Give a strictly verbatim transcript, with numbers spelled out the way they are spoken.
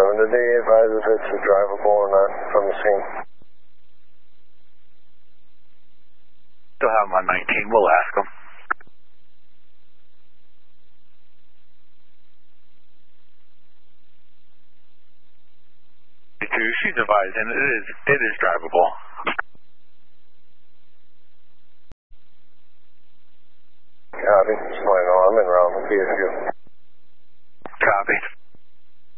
seven, did they advise if it's drivable or not from the scene? Still have them on nineteen, we'll ask them. She's advised, and it is, it is drivable. Copy. Just want to know I'm in route with P S U.